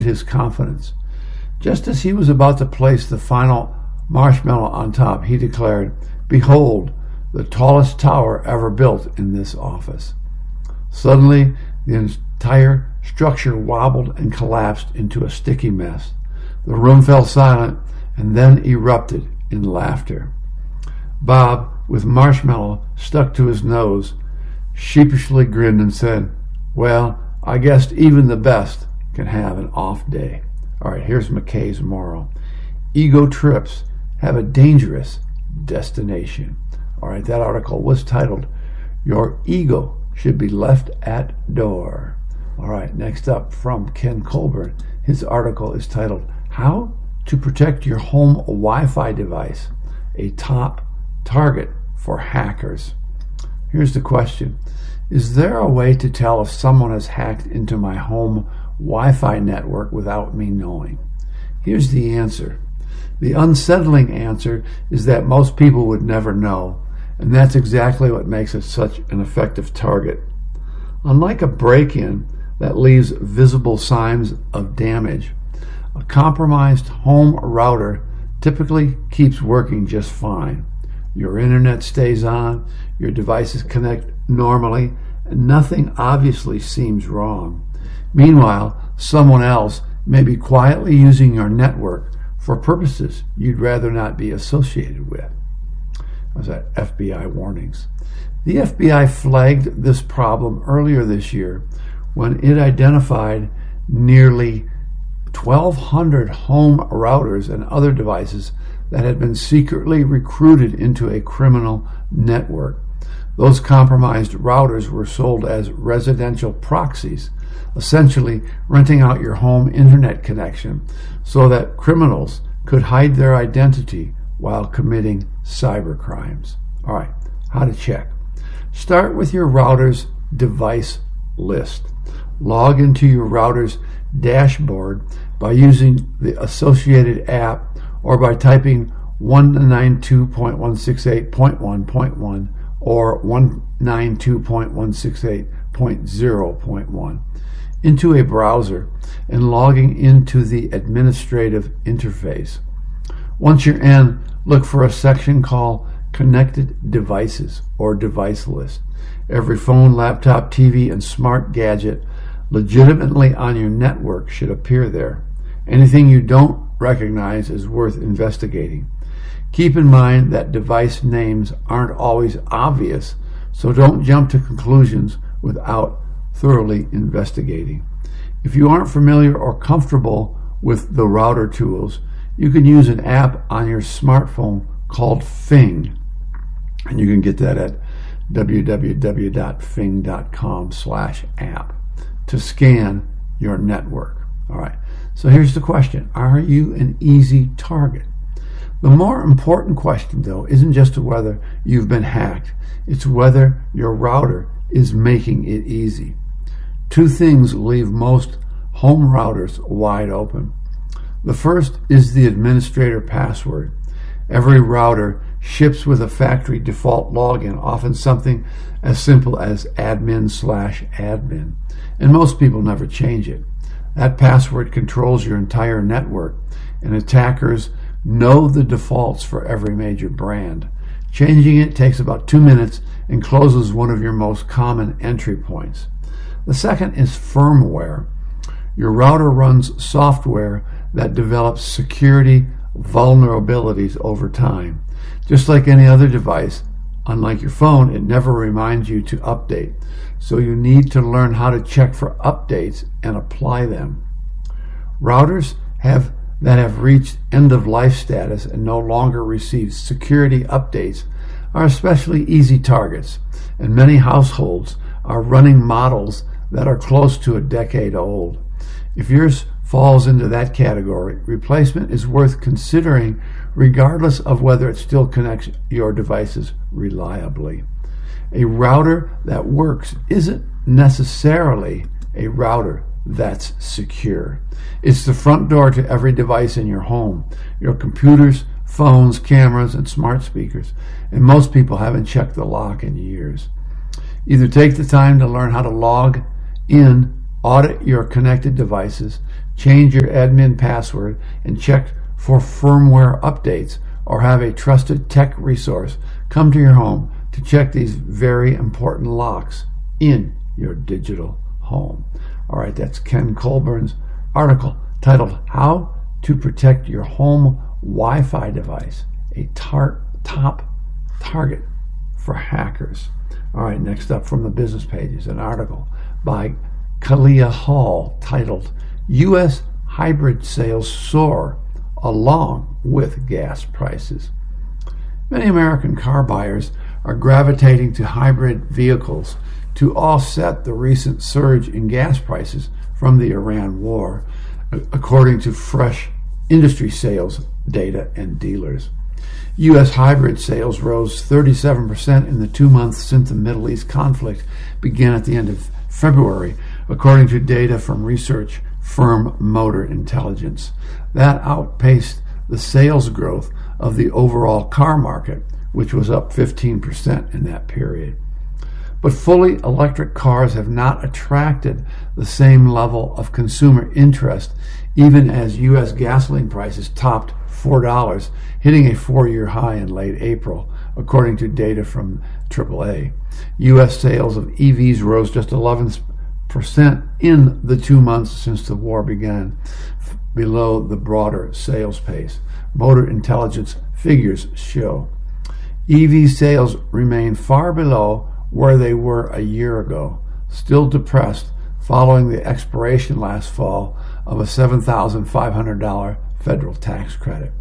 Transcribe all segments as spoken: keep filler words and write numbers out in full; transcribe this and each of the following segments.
his confidence. Just as he was about to place the final marshmallow on top, he declared, "Behold, the tallest tower ever built in this office." Suddenly, the entire structure wobbled and collapsed into a sticky mess. The room fell silent and then erupted in laughter. Bob, with marshmallow stuck to his nose, sheepishly grinned and said, "Well, I guess even the best can have an off day." All right, here's McKay's moral. Ego trips have a dangerous destination. All right, that article was titled, "Your Ego Should Be Left at Door." All right, next up from Ken Colburn. His article is titled, "How to Protect Your Home Wi-Fi Device, a Top Target for Hackers." Here's the question. Is there a way to tell if someone has hacked into my home Wi-Fi network without me knowing? Here's the answer. The unsettling answer is that most people would never know, and that's exactly what makes it such an effective target. Unlike a break-in that leaves visible signs of damage, a compromised home router typically keeps working just fine. Your internet stays on, your devices connect normally, and nothing obviously seems wrong. Meanwhile, someone else may be quietly using your network for purposes you'd rather not be associated with. Was that F B I warnings? The F B I flagged this problem earlier this year when it identified nearly twelve hundred home routers and other devices that had been secretly recruited into a criminal network. Those compromised routers were sold as residential proxies, essentially renting out your home internet connection so that criminals could hide their identity while committing cyber crimes. All right, how to check. Start with your router's device list. Log into your router's dashboard by using the associated app or by typing one ninety-two dot one sixty-eight dot one dot one or one ninety-two dot one sixty-eight dot zero dot one into a browser and logging into the administrative interface. Once you're in, look for a section called Connected Devices or Device List. Every phone, laptop, T V, and smart gadget legitimately on your network should appear there. Anything you don't recognize is worth investigating. Keep in mind that device names aren't always obvious, so don't jump to conclusions without thoroughly investigating. If you aren't familiar or comfortable with the router tools, you can use an app on your smartphone called Fing, and you can get that at w w w dot fing dot com slash app to scan your network. All right, so here's the question. Are you an easy target? The more important question, though, isn't just whether you've been hacked. It's whether your router is making it easy. Two things leave most home routers wide open. The first is the administrator password. Every router ships with a factory default login, often something as simple as admin slash admin, and most people never change it. That password controls your entire network, and attackers know the defaults for every major brand. Changing it takes about two minutes and closes one of your most common entry points. The second is firmware. Your router runs software that develops security vulnerabilities over time. Just like any other device, unlike your phone, it never reminds you to update. So you need to learn how to check for updates and apply them. Routers have that have reached end-of-life status and no longer receive security updates are especially easy targets, and many households are running models that are close to a decade old. If yours falls into that category, replacement is worth considering regardless of whether it still connects your devices reliably. A router that works isn't necessarily a router that's secure. It's the front door to every device in your home, your computers, phones, cameras, and smart speakers, and most people haven't checked the lock in years. Either take the time to learn how to log in, audit your connected devices, change your admin password, and check for firmware updates, or have a trusted tech resource come to your home to check these very important locks in your digital home. All right, that's Ken Colburn's article titled How to Protect Your Home Wi-Fi Device, a tar- top target for hackers. All right, next up from the business pages, an article by Kalia Hall titled U S Hybrid Sales Soar Along with Gas Prices. Many American car buyers are gravitating to hybrid vehicles to offset the recent surge in gas prices from the Iran war, according to fresh industry sales data and dealers. U S hybrid sales rose thirty-seven percent in the two months since the Middle East conflict began at the end of February, according to data from research firm Motor Intelligence. That outpaced the sales growth of the overall car market, which was up fifteen percent in that period. But fully electric cars have not attracted the same level of consumer interest, even as U S gasoline prices topped four dollars, hitting a four-year high in late April, according to data from triple A. U S sales of E Vs rose just eleven percent in the two months since the war began, f- below the broader sales pace. Motor Intelligence figures show E V sales remain far below where they were a year ago, still depressed following the expiration last fall of a seven thousand five hundred dollars federal tax credit.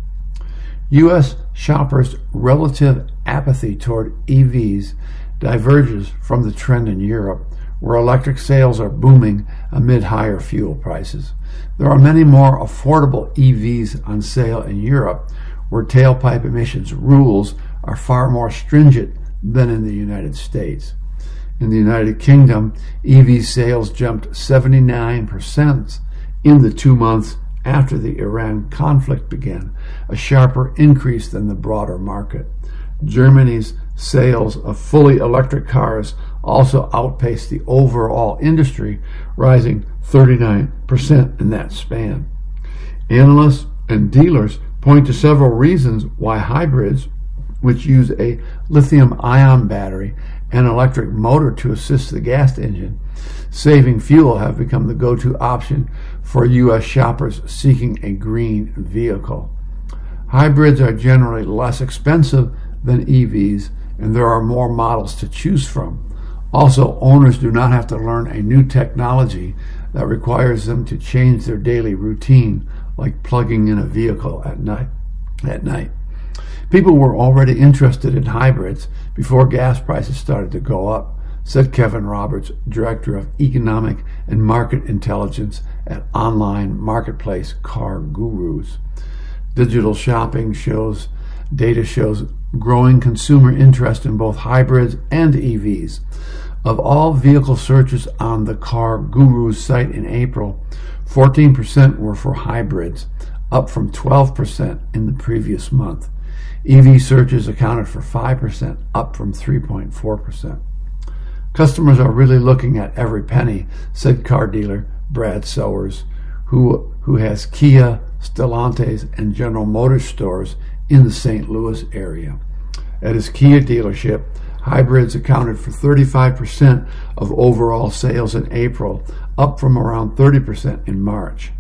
U S shoppers' relative apathy toward E Vs diverges from the trend in Europe, where electric sales are booming amid higher fuel prices. There are many more affordable E Vs on sale in Europe, where tailpipe emissions rules are far more stringent than in the United States. In the United Kingdom, E V sales jumped seventy-nine percent in the two months after the Iran conflict began, a sharper increase than the broader market. Germany's sales of fully electric cars also outpaced the overall industry, rising thirty-nine percent in that span. Analysts and dealers point to several reasons why hybrids, which use a lithium-ion battery and electric motor to assist the gas engine, saving fuel, have become the go-to option for U S shoppers seeking a green vehicle. Hybrids are generally less expensive than E Vs, and there are more models to choose from. Also, owners do not have to learn a new technology that requires them to change their daily routine, like plugging in a vehicle at night. At night. People were already interested in hybrids before gas prices started to go up, said Kevin Roberts, Director of Economic and Market Intelligence at online marketplace Car Gurus. Digital shopping shows, data shows growing consumer interest in both hybrids and E Vs. Of all vehicle searches on the Car Gurus site in April, fourteen percent were for hybrids, up from twelve percent in the previous month. E V searches accounted for five percent, up from three point four percent. Customers are really looking at every penny, said car dealer Brad Sowers, who, who has Kia, Stellantis, and General Motors stores in the Saint Louis area. At his Kia dealership, hybrids accounted for thirty-five percent of overall sales in April, up from around thirty percent in March.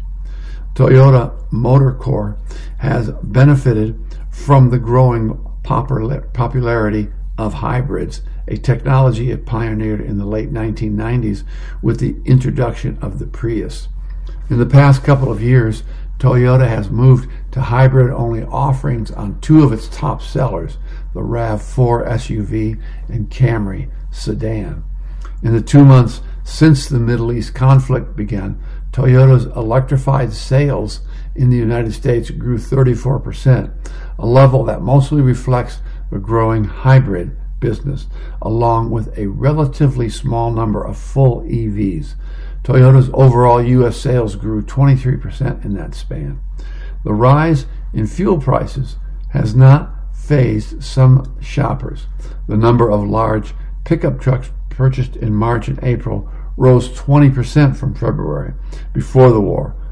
Toyota Motor Corp has benefited from the growing popularity of hybrids, a technology it pioneered in the late nineteen nineties with the introduction of the Prius. In the past couple of years, Toyota has moved to hybrid-only offerings on two of its top sellers, the RAV four S U V and Camry sedan. In the two months since the Middle East conflict began, Toyota's electrified sales in the United States grew thirty-four percent, a level that mostly reflects the growing hybrid business, along with a relatively small number of full E Vs. Toyota's overall U S sales grew twenty-three percent in that span. The rise in fuel prices has not fazed some shoppers. The number of large pickup trucks purchased in March and April rose twenty percent from February, before the war,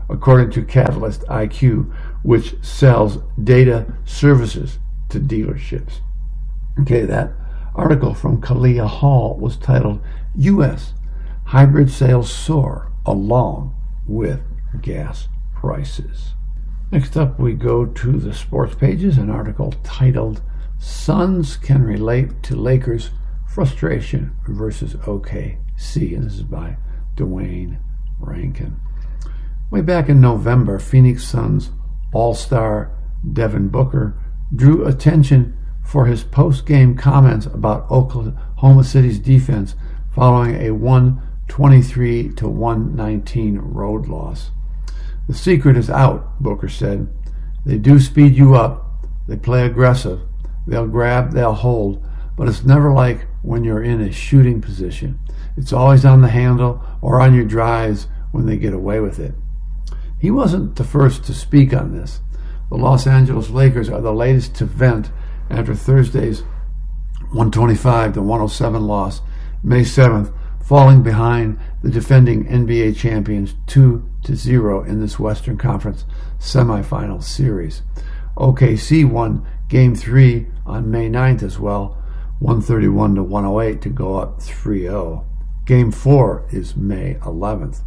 according to Catalyst I Q, which sells data services to dealerships. Okay, that article from Kalia Hall was titled U S Hybrid Sales Soar Along with Gas Prices. Next up, we go to the sports pages, an article titled Suns Can Relate to Lakers Frustration versus O K C, and this is by Dwayne Rankin. Way back in November, Phoenix Suns all-star Devin Booker drew attention for his post-game comments about Oklahoma City's defense following a one twenty-three to one nineteen road loss. The secret is out, Booker said. They do speed you up. They play aggressive. They'll grab, they'll hold, but it's never like when you're in a shooting position. It's always on the handle or on your drives when they get away with it. He wasn't the first to speak on this. The Los Angeles Lakers are the latest to vent after Thursday's one twenty-five to one oh seven loss, May seventh, falling behind the defending N B A champions two to zero in this Western Conference semifinal series. O K C won Game three on May ninth as well, one thirty-one to one oh eight to go up three oh. Game four is May eleventh.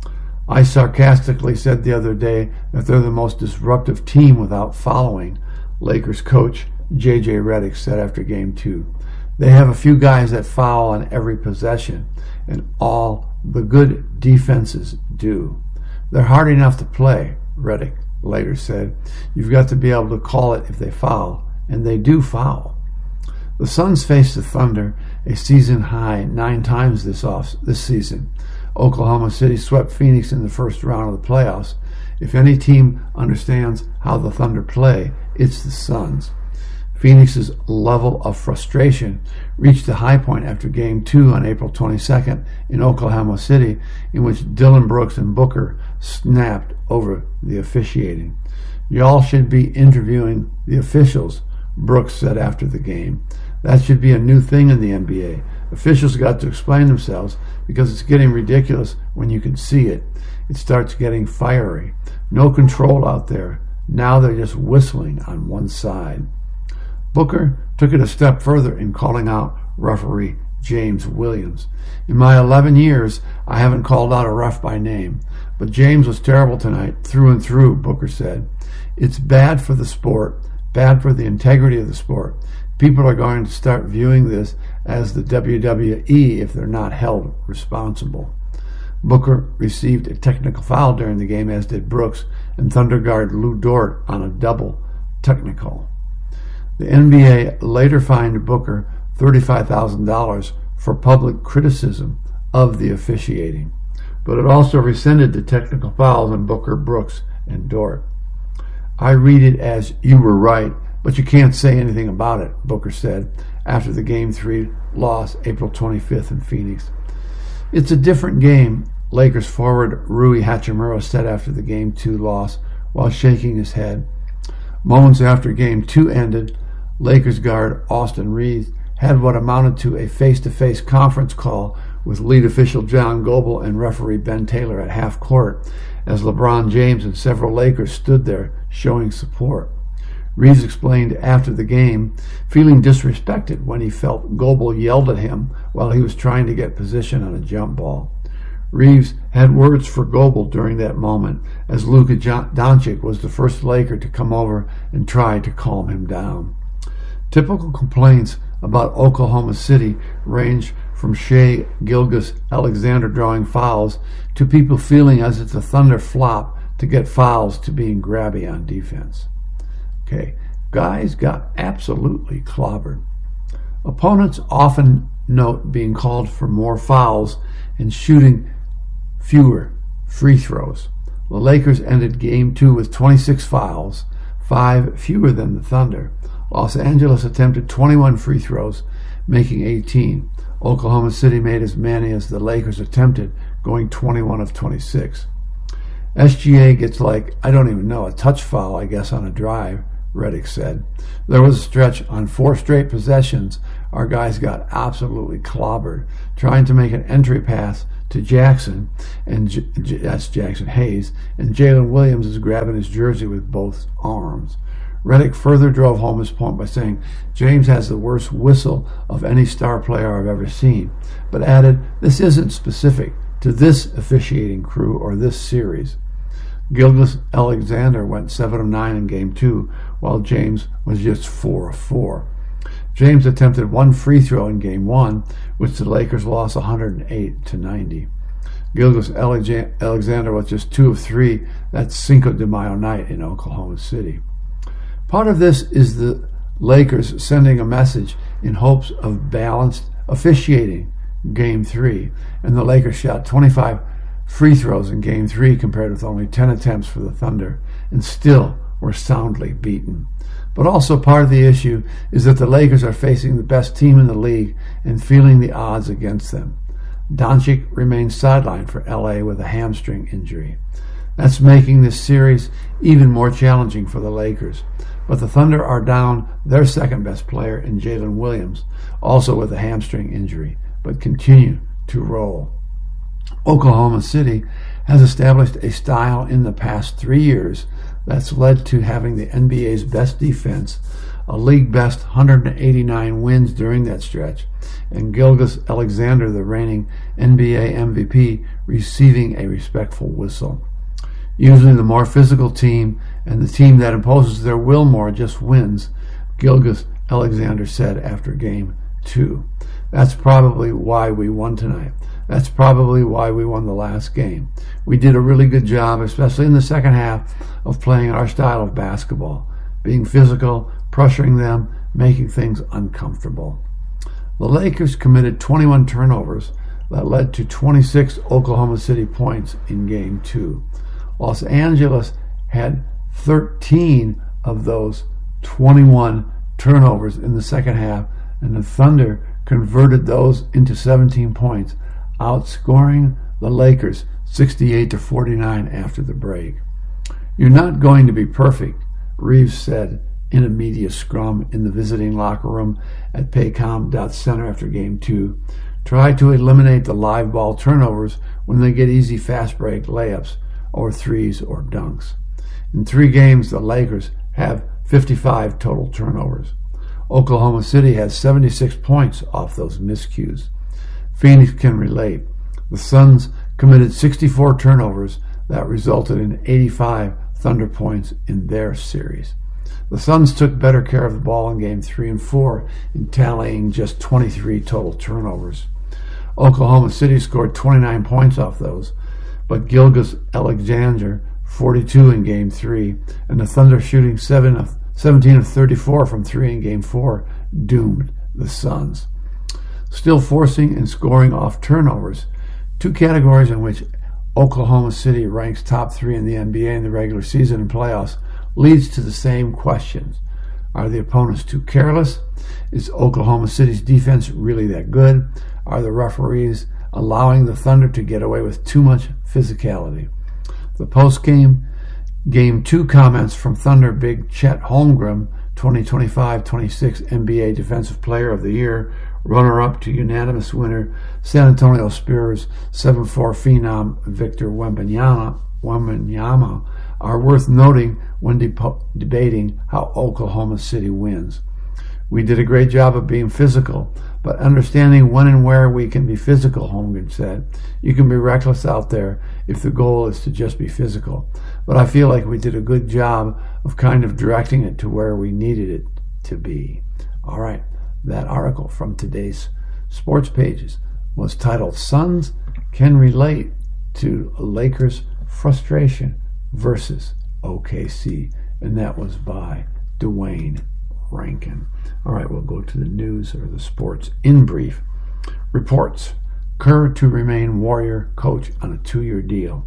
I sarcastically said the other day that they're the most disruptive team without following, Lakers coach J J Redick said after Game two. They have a few guys that foul on every possession, and all the good defenses do. They're hard enough to play, Redick later said. You've got to be able to call it if they foul, and they do foul. The Suns faced the Thunder a season high nine times this off this season. Oklahoma City swept Phoenix in the first round of the playoffs. If any team understands how the Thunder play, it's the Suns. Phoenix's level of frustration reached a high point after Game two on April twenty-second in Oklahoma City, in which Dillon Brooks and Booker snapped over the officiating. Y'all should be interviewing the officials, Brooks said after the game. That should be a new thing in the N B A. Officials got to explain themselves because it's getting ridiculous when you can see it. It starts getting fiery. No control out there. Now they're just whistling on one side. Booker took it a step further in calling out referee James Williams. In my eleven years, I haven't called out a ref by name, but James was terrible tonight, through and through, Booker said. It's bad for the sport, bad for the integrity of the sport. People are going to start viewing this as the W W E if they're not held responsible. Booker received a technical foul during the game, as did Brooks and Thunder guard Lou Dort on a double technical. The N B A later fined Booker thirty-five thousand dollars for public criticism of the officiating, but it also rescinded the technical fouls on Booker, Brooks, and Dort. I read it as you were right, but you can't say anything about it, Booker said after the Game three loss April twenty-fifth in Phoenix. It's a different game, Lakers forward Rui Hachimura said after the Game two loss while shaking his head. Moments after Game two ended, Lakers guard Austin Reeves had what amounted to a face-to-face conference call with lead official John Goble and referee Ben Taylor at half court as LeBron James and several Lakers stood there showing support. Reeves explained after the game, feeling disrespected when he felt Goble yelled at him while he was trying to get position on a jump ball. Reeves had words for Goble during that moment, as Luka Doncic was the first Laker to come over and try to calm him down. Typical complaints about Oklahoma City range from Shai Gilgeous-Alexander drawing fouls to people feeling as if the Thunder flop to get fouls to being grabby on defense. Okay, guys got absolutely clobbered. Opponents often note being called for more fouls and shooting fewer free throws. The Lakers ended Game two with twenty-six fouls, five fewer than the Thunder. Los Angeles attempted twenty-one free throws, making eighteen. Oklahoma City made as many as the Lakers attempted, going twenty-one of twenty-six. S G A gets like, I don't even know, a touch foul, I guess, on a drive, Redick said. There was a stretch on four straight possessions. Our guys got absolutely clobbered, trying to make an entry pass to Jackson, and J- J- that's Jackson Hayes, and Jalen Williams is grabbing his jersey with both arms. Redick further drove home his point by saying, James has the worst whistle of any star player I've ever seen, but added, this isn't specific to this officiating crew or this series. Gilgeous-Alexander went seven of nine in Game two, while James was just four of four. James attempted one free throw in Game one, which the Lakers lost one hundred eight to ninety. Gilgeous-Alexander was just two of three that Cinco de Mayo night in Oklahoma City. Part of this is the Lakers sending a message in hopes of balanced officiating Game three, and the Lakers shot twenty-five free throws in Game three compared with only ten attempts for the Thunder, and still were soundly beaten. But also part of the issue is that the Lakers are facing the best team in the league and feeling the odds against them. Doncic remains sidelined for L A with a hamstring injury. That's making this series even more challenging for the Lakers. But the Thunder are down their second-best player in Jalen Williams, also with a hamstring injury, but continue to roll. Oklahoma City has established a style in the past three years that's led to having the N B A's best defense, a league-best one hundred eighty-nine wins during that stretch, and Gilgeous-Alexander, the reigning N B A M V P, receiving a respectful whistle. Usually the more physical team and the team that imposes their will more just wins, Gilgeous-Alexander said after Game two. That's probably why we won tonight. That's probably why we won the last game. We did a really good job, especially in the second half, of playing our style of basketball, being physical, pressuring them, making things uncomfortable. The Lakers committed twenty-one turnovers that led to twenty-six Oklahoma City points in Game two. Los Angeles had thirteen of those twenty-one turnovers in the second half, and the Thunder converted those into seventeen points, outscoring the Lakers sixty-eight to forty-nine after the break. You're not going to be perfect, Reeves said in a media scrum in the visiting locker room at Paycom Center after Game two. Try to eliminate the live ball turnovers when they get easy fast break layups or threes or dunks. In three games, the Lakers have fifty-five total turnovers. Oklahoma City has seventy-six points off those miscues. Phoenix can relate. The Suns committed sixty-four turnovers that resulted in eighty-five Thunder points in their series. The Suns took better care of the ball in Game three and four, in tallying just twenty-three total turnovers. Oklahoma City scored twenty-nine points off those, but Gilgeous-Alexander forty-two in Game three, and the Thunder shooting seven of, seventeen of thirty-four from three in Game four doomed the Suns. Still forcing and scoring off turnovers, two categories in which Oklahoma City ranks top three in the N B A in the regular season and playoffs, leads to the same questions. Are the opponents too careless? Is Oklahoma City's defense really that good? Are the referees allowing the Thunder to get away with too much physicality? The post-game Game two comments from Thunder big Chet Holmgren, twenty twenty-five twenty-six N B A Defensive Player of the Year, runner-up to unanimous winner San Antonio Spurs seven four phenom Victor Wembanyama, Wembanyama are worth noting when de- debating how Oklahoma City wins. We did a great job of being physical, but understanding when and where we can be physical, Holmgren said. You can be reckless out there if the goal is to just be physical. But I feel like we did a good job of kind of directing it to where we needed it to be. All right, that article from today's sports pages was titled Suns Can Relate to Lakers Frustration versus O K C, and that was by Dwayne Rankin. All right, we'll go to the news or the sports in brief. Reports: Kerr to remain Warrior coach on a two-year deal.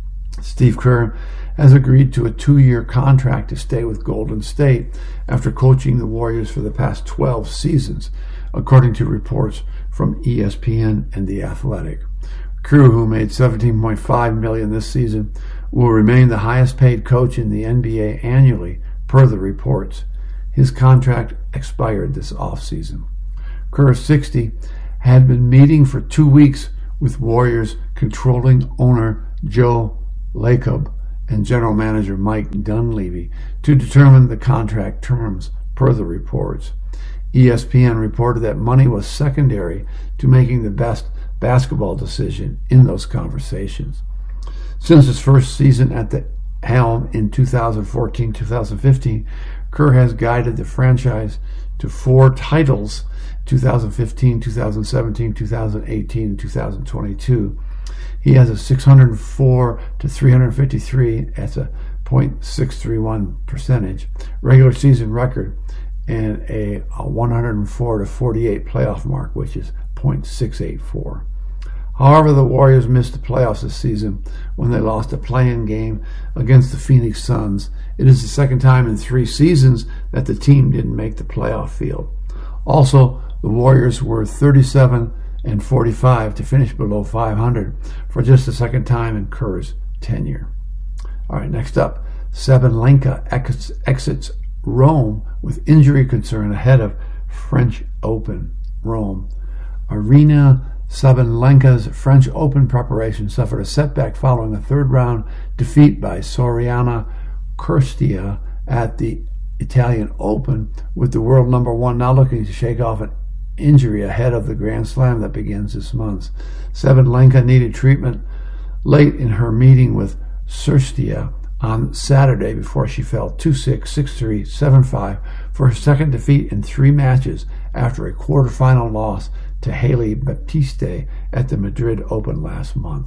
Steve Kerr has agreed to a two-year contract to stay with Golden State after coaching the Warriors for the past twelve seasons, according to reports from E S P N and The Athletic. Kerr, who made seventeen point five million dollars this season, will remain the highest-paid coach in the N B A annually, per the reports. His contract expired this offseason. Kerr, sixty, had been meeting for two weeks with Warriors controlling owner Joe Lacob and general manager Mike Dunleavy to determine the contract terms per the reports. E S P N reported that money was secondary to making the best basketball decision in those conversations. Since his first season at the helm in two thousand fourteen to two thousand fifteen, Kerr has guided the franchise to four titles: two thousand fifteen, two thousand seventeen, two thousand eighteen, and two thousand twenty-two. He has a six hundred four to three hundred fifty-three, that's a point six three one percentage regular season record, and a, a one hundred four to forty-eight playoff mark, which is point six eight four. However, the Warriors missed the playoffs this season when they lost a play-in game against the Phoenix Suns. It is the second time in three seasons that the team didn't make the playoff field. Also, the Warriors were thirty-seven and forty-five to finish below five hundred for just the second time in Kerr's tenure. All right, next up, Sabalenka ex- exits Rome with injury concern ahead of French Open. Rome. Arena Sabalenka's French Open preparation suffered a setback following a third-round defeat by Soriana Cirstea at the Italian Open, with the world number one now looking to shake off an injury ahead of the Grand Slam that begins this month. Sabalenka needed treatment late in her meeting with Cirstea on Saturday before she fell two six, six three, seven five for her second defeat in three matches after a quarterfinal loss to Hailey Baptiste at the Madrid Open last month.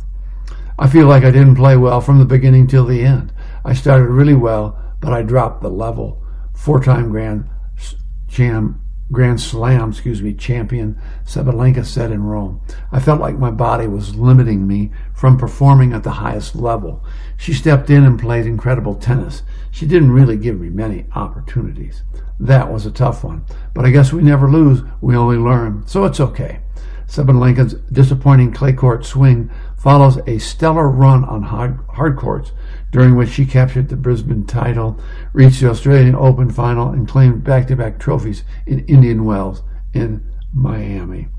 I feel like I didn't play well from the beginning till the end. I started really well, but I dropped the level. Four-time Grand Jam, Grand Slam, excuse me, champion Sabalenka said in Rome. I felt like my body was limiting me from performing at the highest level. She stepped in and played incredible tennis. She didn't really give me many opportunities. That was a tough one, but I guess we never lose, we only learn, so it's okay. Sabalenka's disappointing clay court swing follows a stellar run on hard, hard courts, during which she captured the Brisbane title, reached the Australian Open final, and claimed back-to-back trophies in Indian Wells and Miami.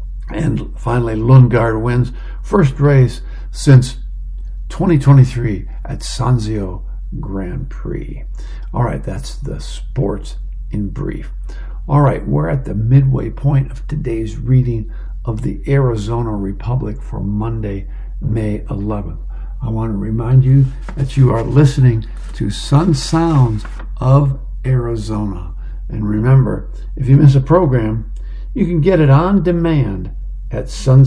And finally, Lundgaard wins first race since twenty twenty-three at Sanzio Grand Prix. All right, that's the sports in brief. All right, we're at the midway point of today's reading of the Arizona Republic for Monday, May eleventh. I want to remind you that you are listening to Sun Sounds of Arizona. And remember, if you miss a program, you can get it on demand at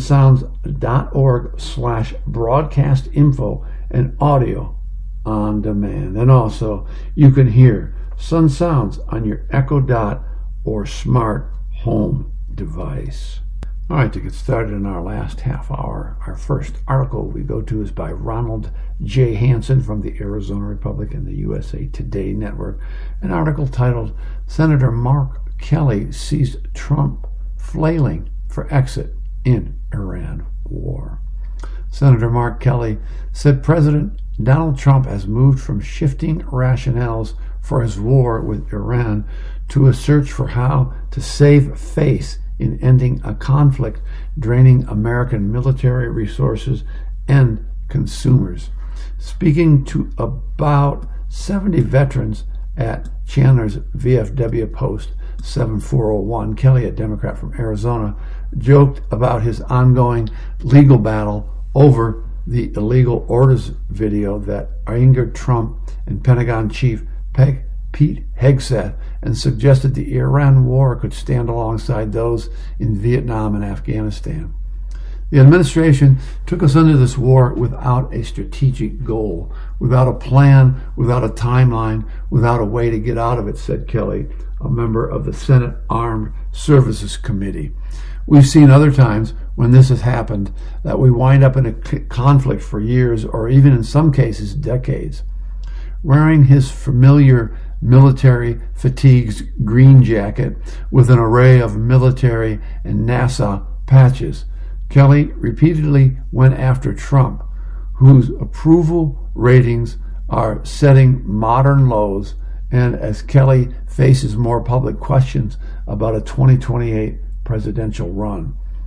sunsounds.org slash broadcast info and audio on demand. And also, you can hear Sun Sounds on your Echo Dot or smart home device. All right, to get started in our last half hour, our first article we go to is by Ronald J. Hansen from the Arizona Republic and the U S A Today Network, an article titled, Senator Mark Kelly Sees Trump Flailing for Exit in Iran War. Senator Mark Kelly said President Donald Trump has moved from shifting rationales for his war with Iran to a search for how to save face in ending a conflict draining American military resources and consumers. Speaking to about seventy veterans at Chandler's V F W Post seventy-four oh one, Kelly, a Democrat from Arizona, joked about his ongoing legal battle over the illegal orders video that angered Trump and Pentagon Chief Peg Pete Hegseth, and suggested the Iran war could stand alongside those in Vietnam and Afghanistan. The administration took us into this war without a strategic goal, without a plan, without a timeline, without a way to get out of it, said Kelly, a member of the Senate Armed Services Committee. We've seen other times when this has happened that we wind up in a conflict for years or even in some cases decades. Wearing his familiar military fatigues green jacket with an array of military and NASA patches, Kelly repeatedly went after Trump, whose approval ratings are setting modern lows, and as Kelly faces more public questions about a twenty twenty-eight presidential run.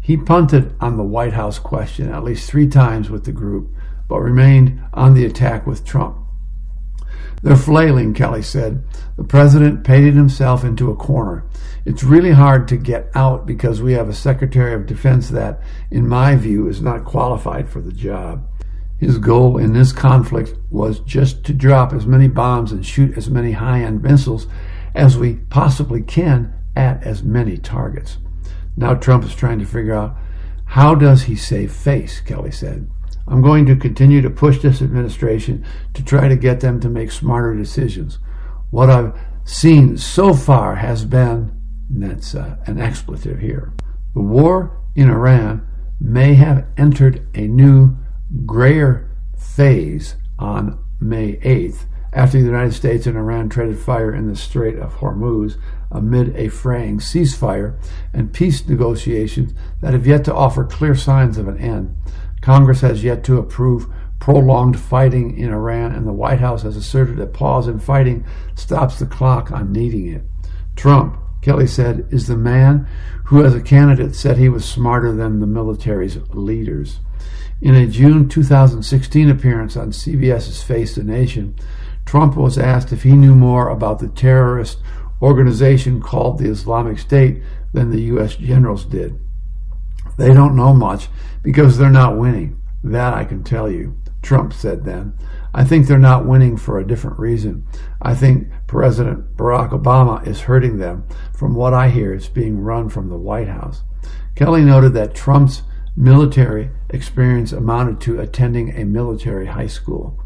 He punted on the White House question at least three times with the group, but remained on the attack with Trump. They're flailing, Kelly said. The president painted himself into a corner. It's really hard to get out because we have a Secretary of Defense that, in my view, is not qualified for the job. His goal in this conflict was just to drop as many bombs and shoot as many high-end missiles as we possibly can at as many targets. Now Trump is trying to figure out, how does he save face, Kelly said. I'm going to continue to push this administration to try to get them to make smarter decisions. What I've seen so far has been, and that's uh, an expletive here, the war in Iran may have entered a new, grayer phase on May eighth, after the United States and Iran traded fire in the Strait of Hormuz amid a fraying ceasefire and peace negotiations that have yet to offer clear signs of an end. Congress has yet to approve prolonged fighting in Iran, and the White House has asserted a pause in fighting stops the clock on needing it. Trump, Kelly said, is the man who as a candidate said he was smarter than the military's leaders. In a June two thousand sixteen appearance on C B S's Face the Nation, Trump was asked if he knew more about the terrorist organization called the Islamic State than the U S generals did. They don't know much because they're not winning. That I can tell you, Trump said then. I think they're not winning for a different reason. I think President Barack Obama is hurting them. From what I hear, it's being run from the White House. Kelly noted that Trump's military experience amounted to attending a military high school.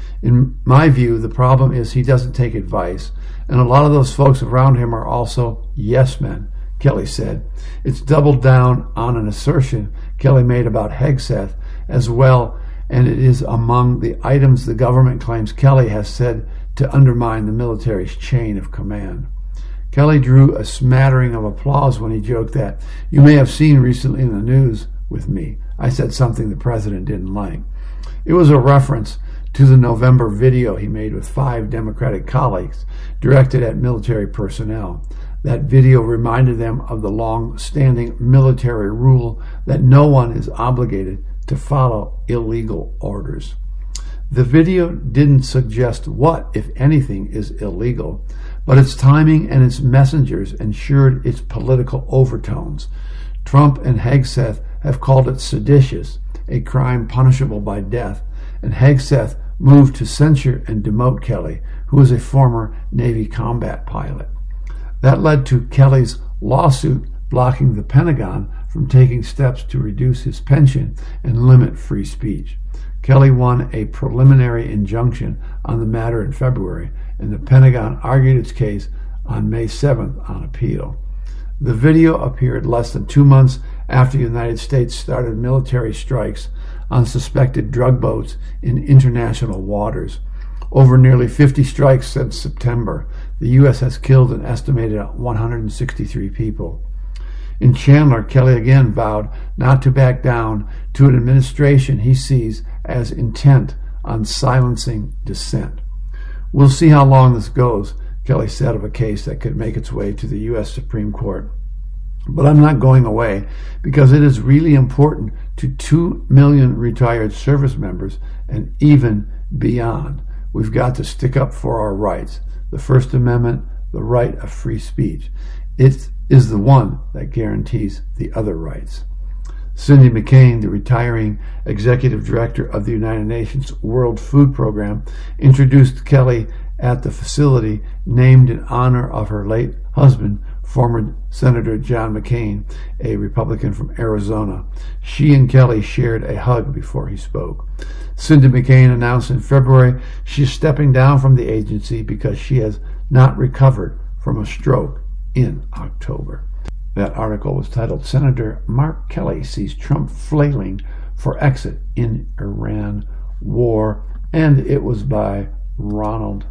In my view, the problem is he doesn't take advice, and a lot of those folks around him are also yes men, Kelly said. It's doubled down on an assertion Kelly made about Hegseth as well, and it is among the items the government claims Kelly has said to undermine the military's chain of command. Kelly drew a smattering of applause when he joked that, you may have seen recently in the news with me, I said something the president didn't like. It was a reference to the November video he made with five Democratic colleagues directed at military personnel. That video reminded them of the long-standing military rule that no one is obligated to follow illegal orders. The video didn't suggest what, if anything, is illegal, but its timing and its messengers ensured its political overtones. Trump and Hegseth have called it seditious, a crime punishable by death, and Hegseth moved to censure and demote Kelly, who was a former Navy combat pilot. That led to Kelly's lawsuit blocking the Pentagon from taking steps to reduce his pension and limit free speech. Kelly won a preliminary injunction on the matter in February, and the Pentagon argued its case on May seventh on appeal. The video appeared less than two months after the United States started military strikes on suspected drug boats in international waters. Over nearly fifty strikes since September, the U S has killed an estimated one hundred sixty-three people. In Chandler, Kelly again vowed not to back down to an administration he sees as intent on silencing dissent. We'll see how long this goes, Kelly said of a case that could make its way to the U S Supreme Court. But I'm not going away because it is really important to two million retired service members and even beyond. We've got to stick up for our rights. The First Amendment, the right of free speech. It is the one that guarantees the other rights. Cindy McCain, the retiring executive director of the United Nations World Food Program, introduced Kelly at the facility named in honor of her late husband, former Senator John McCain, a Republican from Arizona. She and Kelly shared a hug before he spoke. Cindy McCain announced in February she's stepping down from the agency because she has not recovered from a stroke in October. That article was titled, Senator Mark Kelly Sees Trump Flailing for Exit in Iran War, and it was by Ronald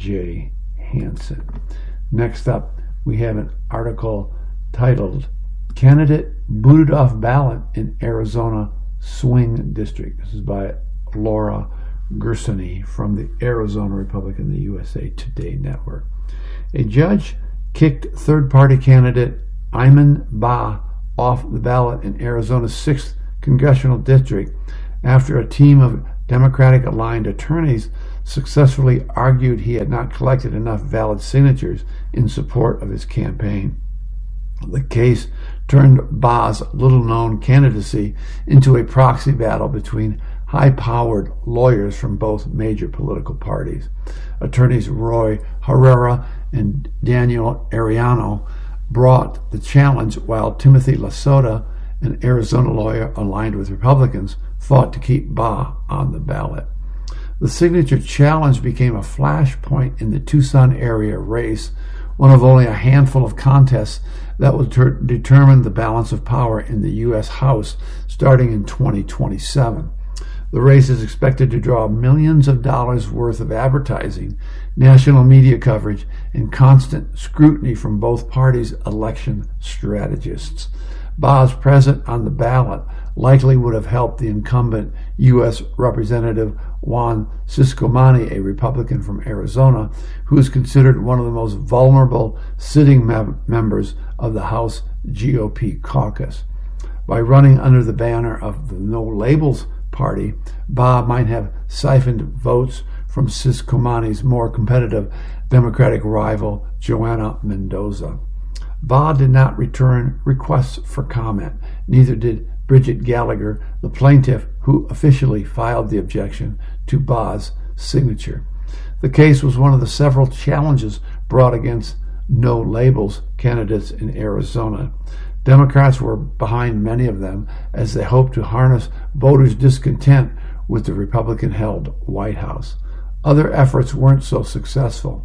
J. Hansen. Next up, we have an article titled, Candidate Booted Off Ballot in Arizona Swing District. This is by Laura Gersony from the Arizona Republican, the U S A Today Network. A judge kicked third-party candidate Ayman Bah off the ballot in Arizona's sixth congressional district after a team of Democratic-aligned attorneys successfully argued he had not collected enough valid signatures in support of his campaign. The case turned Ba's little-known candidacy into a proxy battle between high-powered lawyers from both major political parties. Attorneys Roy Herrera and Daniel Ariano brought the challenge, while Timothy Lasota, an Arizona lawyer aligned with Republicans, fought to keep Ba on the ballot. The signature challenge became a flashpoint in the Tucson area race, one of only a handful of contests that will ter- determine the balance of power in the U S House starting in twenty twenty-seven. The race is expected to draw millions of dollars worth of advertising, national media coverage, and constant scrutiny from both parties' election strategists. Ba's presence on the ballot likely would have helped the incumbent U S Representative Juan Ciscomani, a Republican from Arizona, who is considered one of the most vulnerable sitting mem- members of the House G O P caucus. By running under the banner of the No Labels Party, Ba might have siphoned votes from Ciscomani's more competitive Democratic rival, Joanna Mendoza. Ba did not return requests for comment. Neither did Bridget Gallagher, the plaintiff who officially filed the objection to Ba's signature. The case was one of the several challenges brought against No Labels candidates in Arizona. Democrats were behind many of them as they hoped to harness voters' discontent with the Republican-held White House. Other efforts weren't so successful.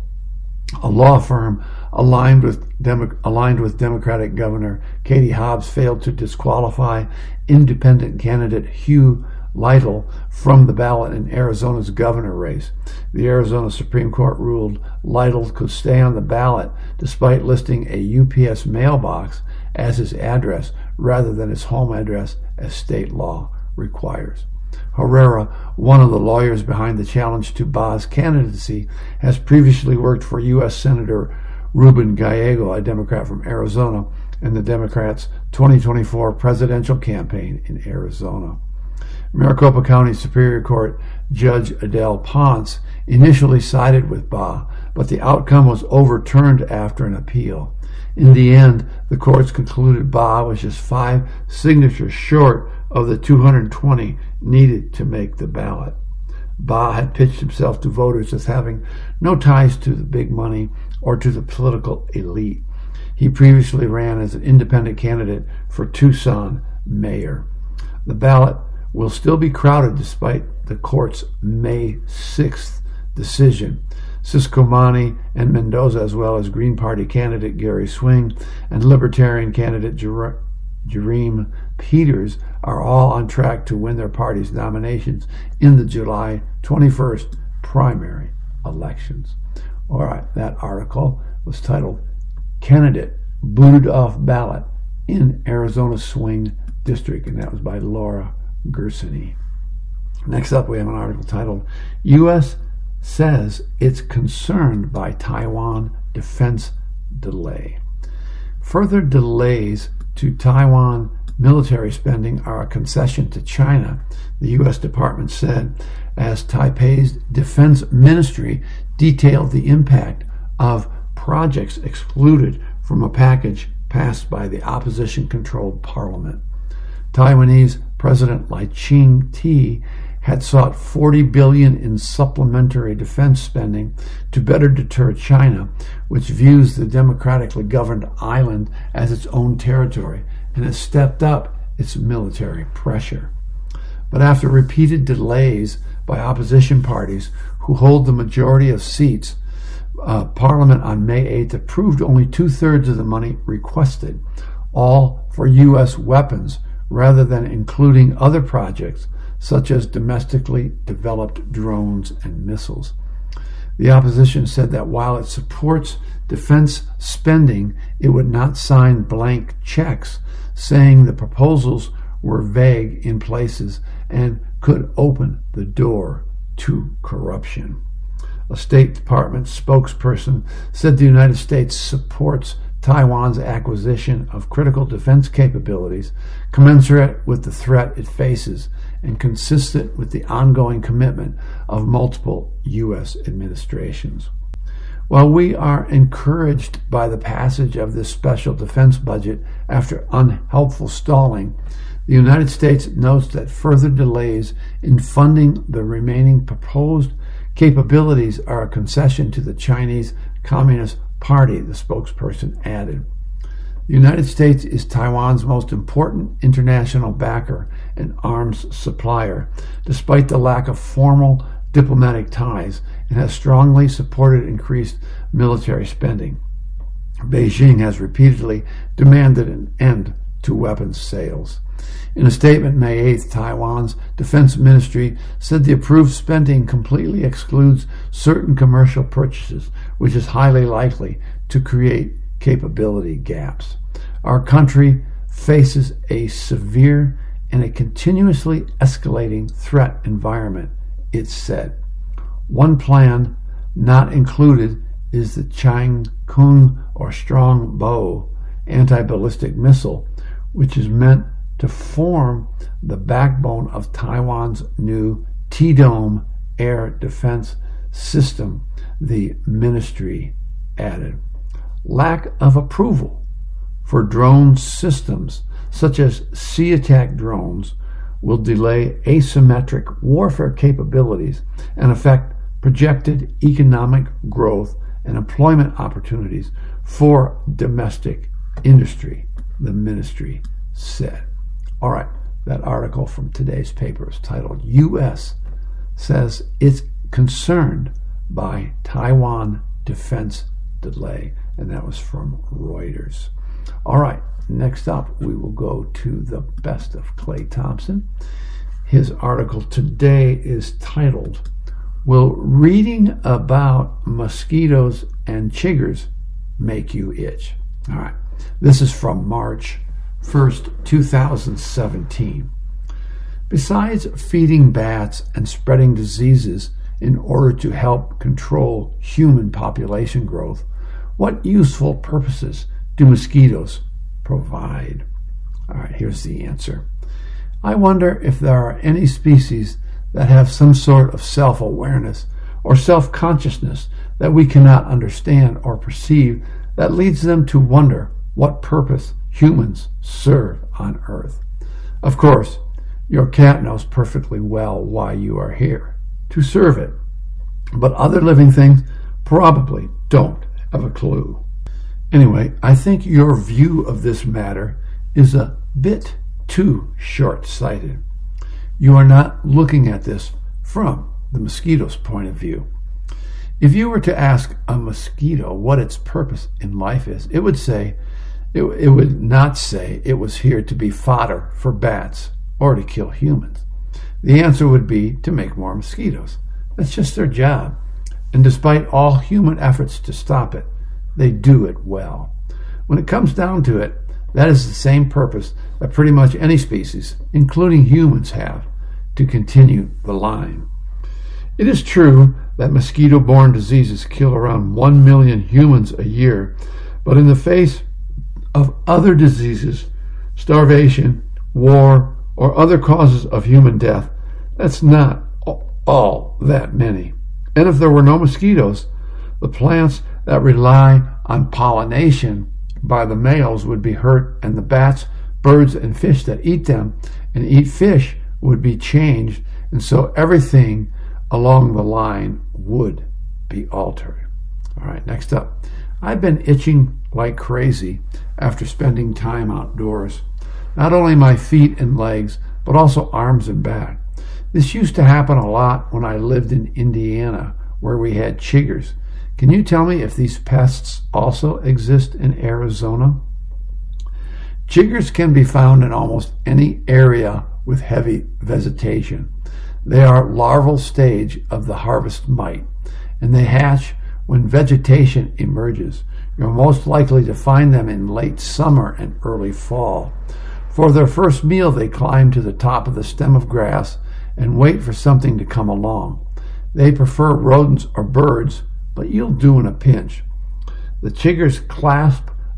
A law firm aligned with, Demo- aligned with Democratic Governor Katie Hobbs failed to disqualify independent candidate Hugh Lytle from the ballot in Arizona's governor race. The Arizona Supreme Court ruled Lytle could stay on the ballot despite listing a U P S mailbox as his address rather than his home address as state law requires. Herrera, one of the lawyers behind the challenge to Ba's candidacy, has previously worked for U S Senator Ruben Gallego, a Democrat from Arizona, in the Democrats' twenty twenty-four presidential campaign in Arizona. Maricopa County Superior Court Judge Adele Ponce initially sided with Ba, but the outcome was overturned after an appeal. In the end, the courts concluded Ba was just five signatures short of the two hundred twenty needed to make the ballot. Ba had pitched himself to voters as having no ties to the big money or to the political elite. He previously ran as an independent candidate for Tucson mayor. The ballot will still be crowded despite the court's May sixth decision. Ciscomani and Mendoza, as well as Green Party candidate Gary Swing and Libertarian candidate Jer- Jereme Peters, are all on track to win their party's nominations in the July twenty-first primary elections. All right, that article was titled Candidate Booted Off Ballot in Arizona Swing District, and that was by Laura Gersony. Next up, we have an article titled U S Says It's Concerned by Taiwan Defense Delay. Further delays to Taiwan military spending are a concession to China, the U S Department said, as Taipei's defense ministry detailed the impact of projects excluded from a package passed by the opposition-controlled parliament. Taiwanese President Lai Ching-te had sought forty billion dollars in supplementary defense spending to better deter China, which views the democratically governed island as its own territory and has stepped up its military pressure. But after repeated delays by opposition parties who hold the majority of seats, uh, Parliament on May eighth approved only two-thirds of the money requested, all for U S weapons rather than including other projects such as domestically developed drones and missiles. The opposition said that while it supports defense spending, it would not sign blank checks, saying the proposals were vague in places and could open the door to corruption. A State Department spokesperson said the United States supports Taiwan's acquisition of critical defense capabilities commensurate with the threat it faces and consistent with the ongoing commitment of multiple U S administrations. While we are encouraged by the passage of this special defense budget after unhelpful stalling, the United States notes that further delays in funding the remaining proposed capabilities are a concession to the Chinese Communist Party, the spokesperson added. The United States is Taiwan's most important international backer and arms supplier, despite the lack of formal diplomatic ties, and has strongly supported increased military spending. Beijing has repeatedly demanded an end to weapons sales. In a statement May eighth, Taiwan's defense ministry said the approved spending completely excludes certain commercial purchases, which is highly likely to create capability gaps. Our country faces a severe and a continuously escalating threat environment, it said. One plan not included is the Changkung, or Strong Bow, anti-ballistic missile, which is meant to form the backbone of Taiwan's new T-Dome air defense system, the ministry added. Lack of approval for drone systems, such as sea attack drones, will delay asymmetric warfare capabilities and affect projected economic growth and employment opportunities for domestic industry, the ministry said. All right, that article from today's paper is titled U S Says It's Concerned by Taiwan Defense Delay, and that was from Reuters. All right, next up we will go to the best of Clay Thompson. His article today is titled, Will Reading About Mosquitoes and Chiggers Make You Itch? All right, this is from March first, two thousand seventeen. Besides feeding bats and spreading diseases in order to help control human population growth, what useful purposes do mosquitoes provide? All right, here's the answer. I wonder if there are any species that have some sort of self-awareness or self-consciousness that we cannot understand or perceive that leads them to wonder what purpose humans serve on Earth. Of course, your cat knows perfectly well why you are here, to serve it. But other living things probably don't have a clue. Anyway, I think your view of this matter is a bit too short-sighted. You are not looking at this from the mosquito's point of view. If you were to ask a mosquito what its purpose in life is, it would say, it, it would not say it was here to be fodder for bats or to kill humans. The answer would be to make more mosquitoes. That's just their job. And despite all human efforts to stop it, they do it well. When it comes down to it, that is the same purpose that pretty much any species, including humans, have, to continue the line. It is true that mosquito-borne diseases kill around one million humans a year, but in the face of other diseases, starvation, war, or other causes of human death, that's not all that many. And if there were no mosquitoes, the plants that rely on pollination by the males would be hurt, and the bats, birds, and fish that eat them and eat fish would be changed, and so everything along the line would be altered. All right, next up. I've been itching like crazy after spending time outdoors. Not only my feet and legs, but also arms and back. This used to happen a lot when I lived in Indiana, where we had chiggers. Can you tell me if these pests also exist in Arizona? Chiggers can be found in almost any area with heavy vegetation. They are larval stage of the harvest mite, and they hatch when vegetation emerges. You're most likely to find them in late summer and early fall. For their first meal, they climb to the top of the stem of grass and wait for something to come along. They prefer rodents or birds, but you'll do in a pinch. The chiggers clasp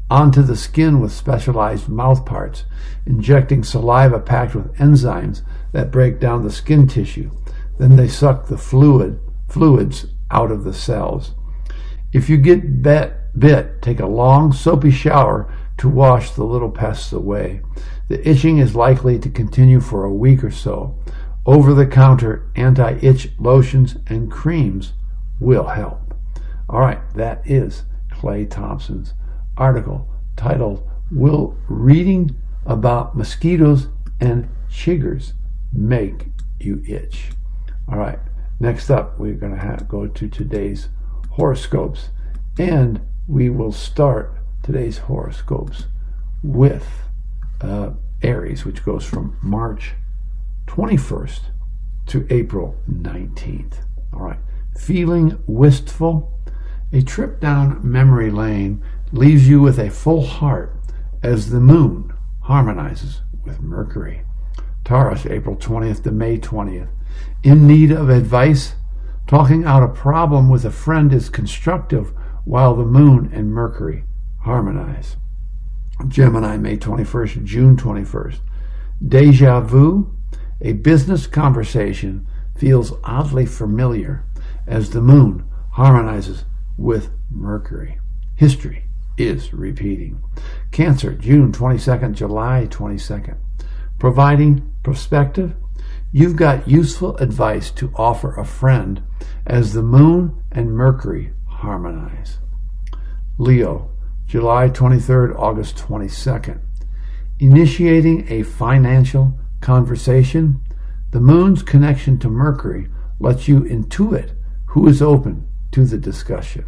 onto the skin with specialized mouth parts, injecting saliva packed with enzymes that break down the skin tissue. Then they suck the fluid fluids out of the cells. If you get bit, bit, take a long, soapy shower to wash the little pests away. The itching is likely to continue for a week or so. Over-the-counter anti-itch lotions and creams will help. All right, that is Clay Thompson's article titled, Will Reading About Mosquitoes and Chiggers Make You Itch? All right, next up, we're going to have, go to today's horoscopes, and we will start today's horoscopes with uh, Aries, which goes from March twenty-first to April nineteenth. All right, feeling wistful? A trip down memory lane leaves you with a full heart as the moon harmonizes with Mercury. Taurus, April twentieth to May twentieth. In need of advice? Talking out a problem with a friend is constructive while the moon and Mercury harmonize. Gemini, May twenty-first to June twenty-first. Deja vu? A business conversation feels oddly familiar as the moon harmonizes with Mercury. History is repeating. Cancer, June twenty-second, July twenty-second. Providing perspective? You've got useful advice to offer a friend as the moon and Mercury harmonize. Leo, July twenty-third, August twenty-second. Initiating a financial conversation? The moon's connection to Mercury lets you intuit who is open to the discussion.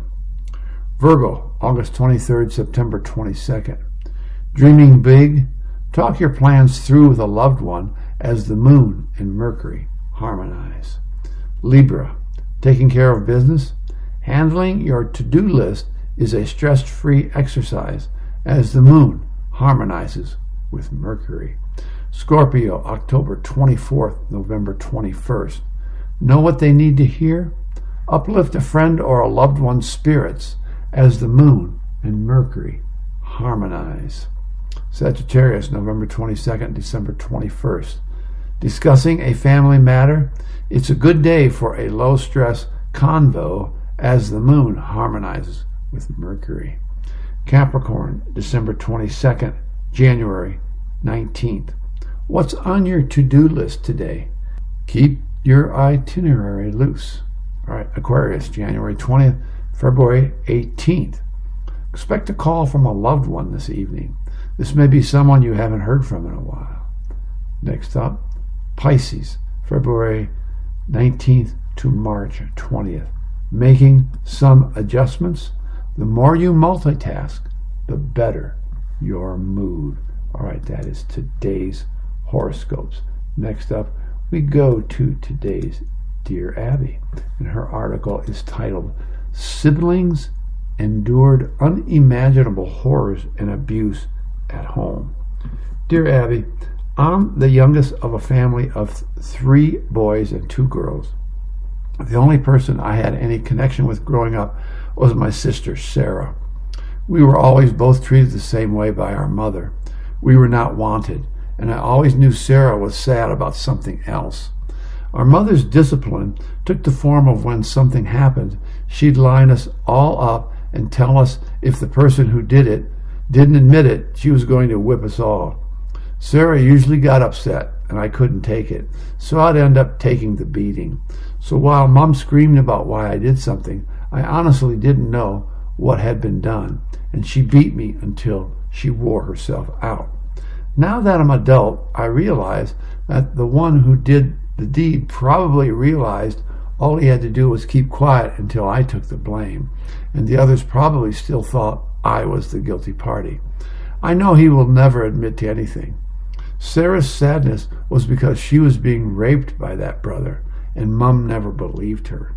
Virgo, August twenty-third, September twenty-second. Dreaming big? Talk your plans through with a loved one as the moon and Mercury harmonize. Libra, taking care of business? Handling your to-do list is a stress-free exercise as the moon harmonizes with Mercury. Scorpio, October twenty-fourth, November twenty-first. Know what they need to hear? Uplift a friend or a loved one's spirits as the moon and Mercury harmonize. Sagittarius, November twenty-second, December twenty-first. Discussing a family matter? It's a good day for a low-stress convo as the moon harmonizes with Mercury. Capricorn, December twenty-second, January nineteenth. What's on your to-do list today? Keep your itinerary loose. All right, Aquarius, January twentieth, February eighteenth. Expect a call from a loved one this evening. This may be someone you haven't heard from in a while. Next up, Pisces, February nineteenth to March twentieth. Making some adjustments? The more you multitask, the better your mood. All right, that is today's horoscopes. Next up, we go to today's Dear Abby, and her article is titled, Siblings Endured Unimaginable Horrors and Abuse at Home. Dear Abby, I'm the youngest of a family of three boys and two girls. The only person I had any connection with growing up was my sister, Sarah. We were always both treated the same way by our mother. We were not wanted, and I always knew Sarah was sad about something else. Our mother's discipline took the form of when something happened, she'd line us all up and tell us if the person who did it didn't admit it, she was going to whip us all. Sarah usually got upset, and I couldn't take it, so I'd end up taking the beating. So while Mom screamed about why I did something, I honestly didn't know what had been done, and she beat me until she wore herself out. Now that I'm adult, I realize that the one who did the deed probably realized all he had to do was keep quiet until I took the blame, and the others probably still thought I was the guilty party. I know he will never admit to anything. Sarah's sadness was because she was being raped by that brother, and Mum never believed her.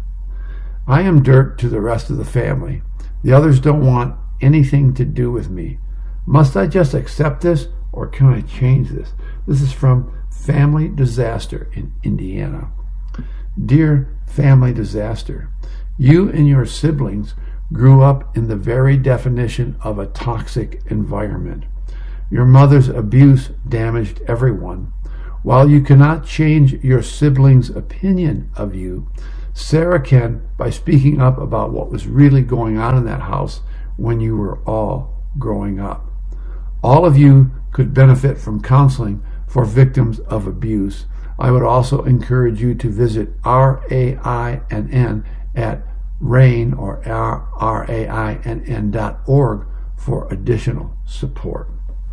I am dirt to the rest of the family. The others don't want anything to do with me. Must I just accept this, or can I change this? This is from Family Disaster in Indiana. Dear Family Disaster, you and your siblings grew up in the very definition of a toxic environment. Your mother's abuse damaged everyone. While you cannot change your siblings' opinion of you, Sarah can by speaking up about what was really going on in that house when you were all growing up. All of you could benefit from counseling for victims of abuse. I would also encourage you to visit R A I N N at RAIN or R A I N N dot org for additional support.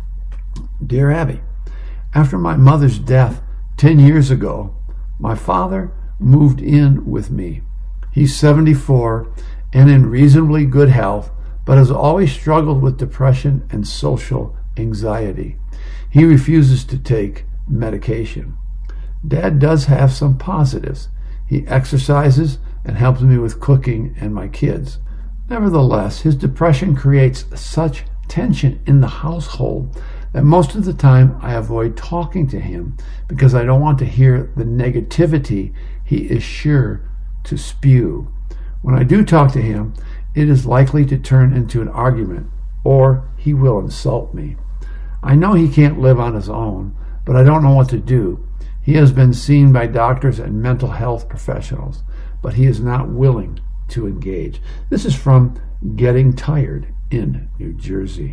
Dear Abby, after my mother's death ten years ago, my father moved in with me. He's seventy-four and in reasonably good health, but has always struggled with depression and social anxiety. He refuses to take medication. Dad does have some positives. He exercises and helps me with cooking and my kids. Nevertheless, his depression creates such tension in the household that most of the time I avoid talking to him because I don't want to hear the negativity he is sure to spew. When I do talk to him, it is likely to turn into an argument, or he will insult me. I know he can't live on his own, but I don't know what to do. He has been seen by doctors and mental health professionals, but he is not willing to engage. This is from Getting Tired in New Jersey.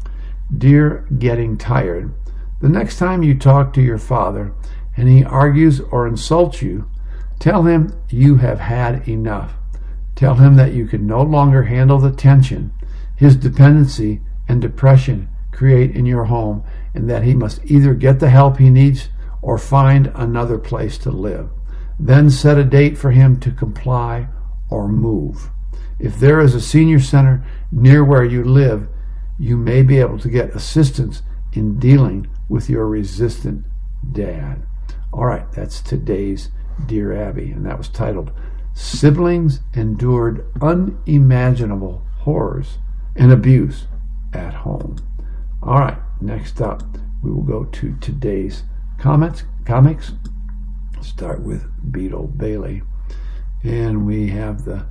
Dear Getting Tired, the next time you talk to your father and he argues or insults you, tell him you have had enough. Tell him that you can no longer handle the tension his dependency and depression create in your home, and that he must either get the help he needs or find another place to live. Then set a date for him to comply or move. If there is a senior center near where you live, you may be able to get assistance in dealing with your resistant dad. All right, that's today's Dear Abby, and that was titled Siblings Endured Unimaginable Horrors and Abuse at Home. All right, next up, we will go to today's comments, comics. Start with Beetle Bailey. And we have the,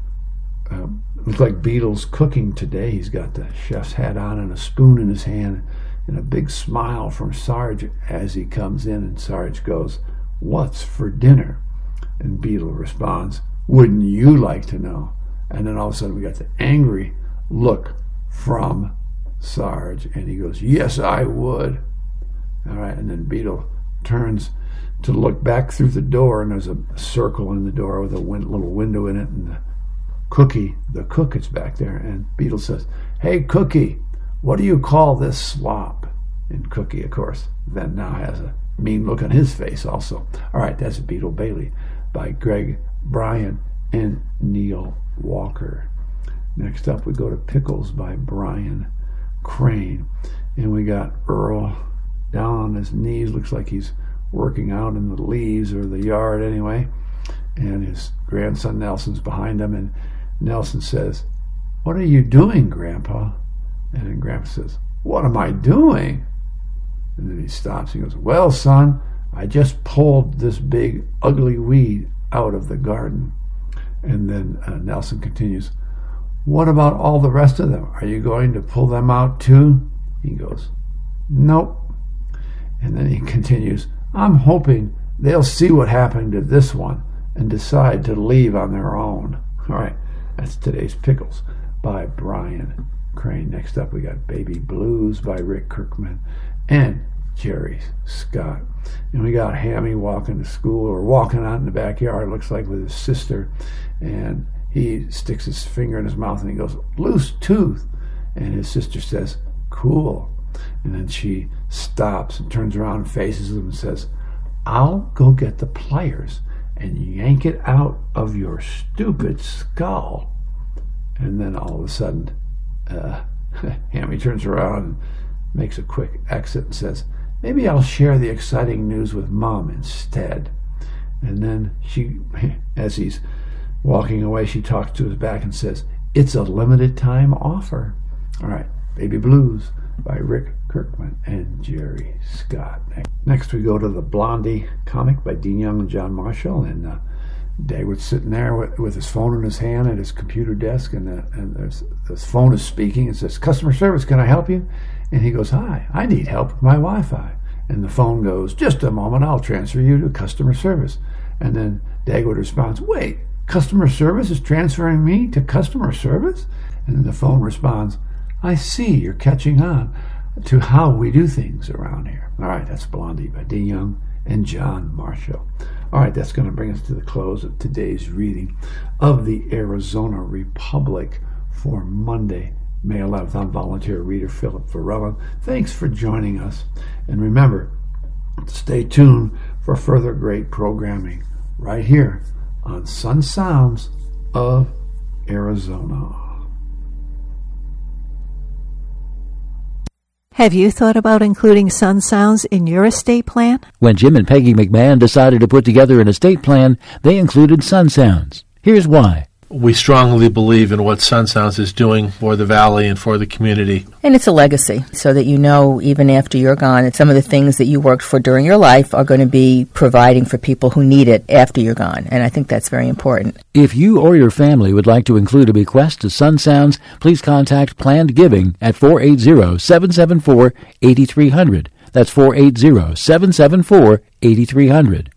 uh, looks like Beetle's cooking today. He's got the chef's hat on and a spoon in his hand and a big smile from Sarge as he comes in. And Sarge goes, "What's for dinner?" And Beetle responds, "Wouldn't you like to know?" And then all of a sudden we got the angry look from Sarge, and he goes, "Yes, I would." All right, and then Beetle turns to look back through the door, and there's a circle in the door with a win- little window in it, and the Cookie, the cook, is back there, and Beetle says, "Hey, Cookie, what do you call this slop?" And Cookie, of course, then now has a mean look on his face also. All right, that's Beetle Bailey by Greg Bryan and Neil Walker. Next up, we go to Pickles by Brian Crane, and we got Earl down on his knees. Looks like he's working out in the leaves or the yard anyway, and his grandson Nelson's behind him, and Nelson says, "What are you doing, Grandpa?" And then Grandpa says, "What am I doing?" And then he stops. He goes, "Well, son, I just pulled this big ugly weed out of the garden." And then uh, Nelson continues, "What about all the rest of them? Are you going to pull them out too?" He goes, "Nope." And then he continues, "I'm hoping they'll see what happened to this one and decide to leave on their own." All right, that's today's Pickles by Brian Crane. Next up, we got Baby Blues by Rick Kirkman and Jerry Scott. And we got Hammy walking to school, or walking out in the backyard, looks like, with his sister, and he sticks his finger in his mouth and he goes, "Loose tooth." And his sister says, "Cool." And then she stops and turns around and faces him and says, "I'll go get the pliers and yank it out of your stupid skull." And then all of a sudden, uh, Hammy turns around and makes a quick exit and says, "Maybe I'll share the exciting news with Mom instead." And then she, as he's walking away, she talks to his back and says, "It's a limited time offer." All right, Baby Blues by Rick Kirkman and Jerry Scott. Next we go to the Blondie comic by Dean Young and John Marshall, and uh, Dagwood's sitting there with, with his phone in his hand at his computer desk, and, the, and there's, this phone is speaking. It says, "Customer service, can I help you?" And he goes, "Hi, I need help with my Wi-Fi." And the phone goes, "Just a moment, I'll transfer you to customer service." And then Dagwood responds, "Wait, customer service is transferring me to customer service?" And then the phone responds, "I see you're catching on to how we do things around here." All right, that's Blondie by Dean Young and John Marshall. All right, that's going to bring us to the close of today's reading of the Arizona Republic for Monday, May eleventh. I'm volunteer reader Philip Varela. Thanks for joining us. And remember, stay tuned for further great programming right here on Sun Sounds of Arizona. Have you thought about including Sun Sounds in your estate plan? When Jim and Peggy McMahon decided to put together an estate plan, they included Sun Sounds. Here's why. We strongly believe in what Sun Sounds is doing for the Valley and for the community. And it's a legacy, so that you know, even after you're gone, that some of the things that you worked for during your life are going to be providing for people who need it after you're gone. And I think that's very important. If you or your family would like to include a bequest to Sun Sounds, please contact Planned Giving at four eight zero, seven seven four, eight three zero zero. That's four eight zero, seven seven four, eight three zero zero.